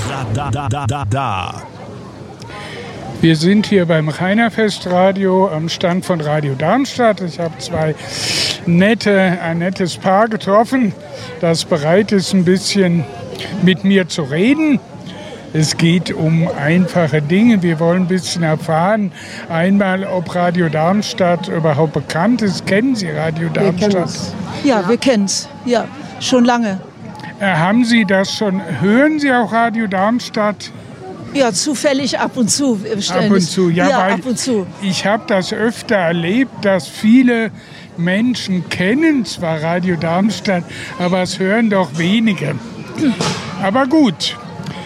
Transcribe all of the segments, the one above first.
Wir sind hier beim Rheinerfestradio am Stand von Radio Darmstadt. Ich habe ein nettes Paar getroffen, das bereit ist, ein bisschen mit mir zu reden. Es geht um einfache Dinge. Wir wollen ein bisschen erfahren, einmal, ob Radio Darmstadt überhaupt bekannt ist. Kennen Sie Radio Darmstadt? Wir kennen es. Ja, schon lange. Haben Sie das schon? Hören Sie auch Radio Darmstadt? Ja, zufällig ab und zu. Ab und zu, ja, ab und zu. Ich habe das öfter erlebt, dass viele Menschen kennen zwar Radio Darmstadt, aber es hören doch wenige. Aber gut.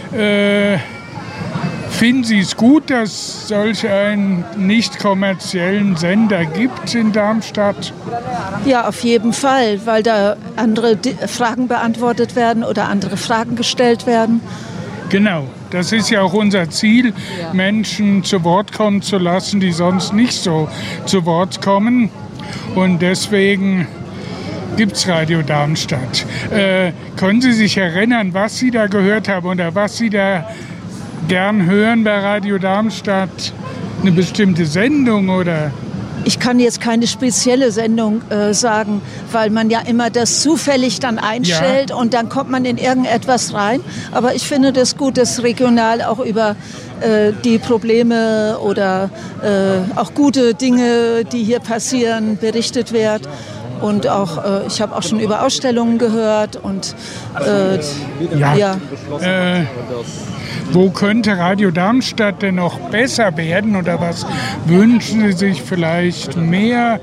Finden Sie es gut, dass es solch einen nicht kommerziellen Sender gibt in Darmstadt? Ja, auf jeden Fall, weil da andere Fragen beantwortet werden oder andere Fragen gestellt werden. Genau, das ist ja auch unser Ziel, Menschen zu Wort kommen zu lassen, die sonst nicht so zu Wort kommen. Und deswegen gibt es Radio Darmstadt. Können Sie sich erinnern, was Sie da gehört haben oder was Sie da gern hören bei Radio Darmstadt? Eine bestimmte Sendung oder? Ich kann jetzt keine spezielle Sendung sagen, weil man ja immer das zufällig dann einstellt und dann kommt man in irgendetwas rein. Aber ich finde das gut, dass regional auch über die Probleme oder auch gute Dinge, die hier passieren, berichtet wird. Und auch, ich habe auch schon über Ausstellungen gehört und wo könnte Radio Darmstadt denn noch besser werden oder was wünschen Sie sich vielleicht mehr,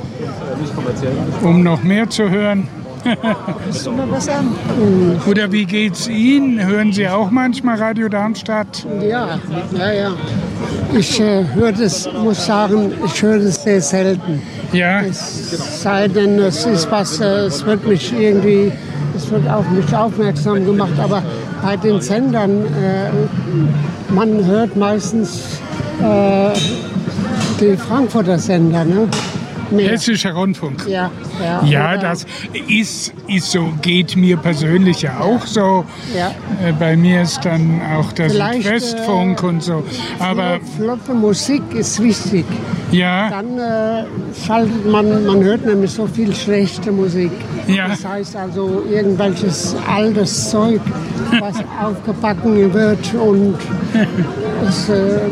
um noch mehr zu hören? Willst du mal was sagen? Oder wie geht's Ihnen? Hören Sie auch manchmal Radio Darmstadt? Ja. Ich höre das, muss sagen, ich höre das sehr selten. Ja. Es sei denn, es ist was, es wird auf mich aufmerksam gemacht, aber bei den Sendern, man hört meistens die Frankfurter Sender, ne? Mehr. Hessischer Rundfunk. Ja, das ist so, geht mir persönlich ja auch so. Ja. Bei mir ist dann auch der Südwestfunk und so. Aber flotte Musik ist wichtig. Ja. Dann schaltet man hört nämlich so viel schlechte Musik. Ja. Das heißt also irgendwelches altes Zeug, was aufgebacken wird und es